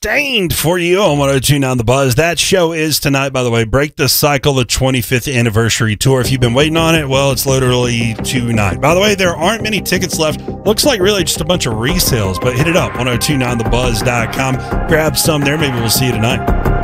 Stained for you on 102.9 The Buzz. That show is tonight, by the way. Break the Cycle, the 25th anniversary tour. If you've been waiting on it, well, it's literally tonight. By the way, there aren't many tickets left. Looks like really just a bunch of resales, but hit it up, 1029thebuzz.com. Grab some there. Maybe we'll see you tonight.